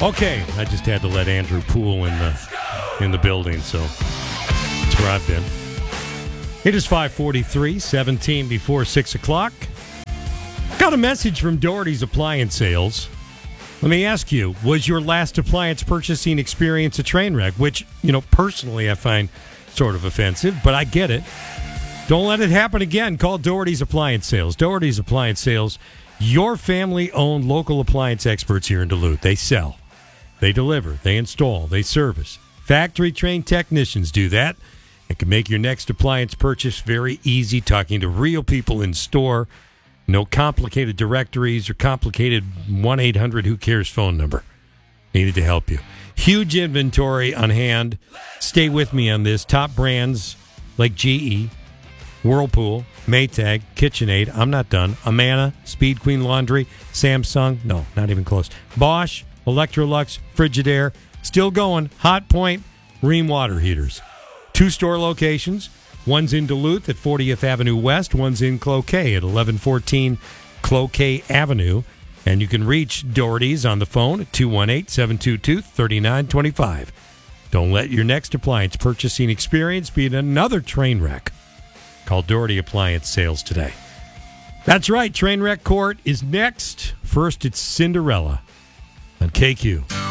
Okay, I just had to let Andrew Poole in the building, so that's where I've been. It is 5:43, 17 before 6 o'clock. Got a message from Doherty's Appliance Sales. Let me ask you, was your last appliance purchasing experience a train wreck? Which, personally I find sort of offensive, but I get it. Don't let it happen again. Call Doherty's Appliance Sales. Doherty's Appliance Sales, your family-owned local appliance experts here in Duluth. They sell, they deliver, they install, they service. Factory-trained technicians do that and can make your next appliance purchase very easy, talking to real people in store. No complicated directories or complicated 1-800-WHO-CARES phone number needed to help you. Huge inventory on hand. Stay with me on this. Top brands like GE, Whirlpool, Maytag, KitchenAid. I'm not done. Amana, Speed Queen Laundry, Samsung. No, not even close. Bosch, Electrolux, Frigidaire. Still going. Hot Point, Rheem water heaters. 2 store locations. One's in Duluth at 40th Avenue West. One's in Cloquet at 1114 Cloquet Avenue. And you can reach Doherty's on the phone at 218-722-3925. Don't let your next appliance purchasing experience be another train wreck. Call Doherty Appliance Sales today. That's right, Trainwreck Court is next. First, it's Cinderella on KQ.